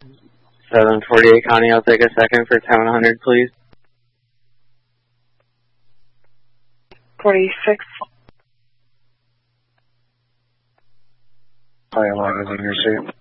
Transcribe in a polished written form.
748 Connie, I'll take a second for 10-100, please. 46. Fire line is in your suit.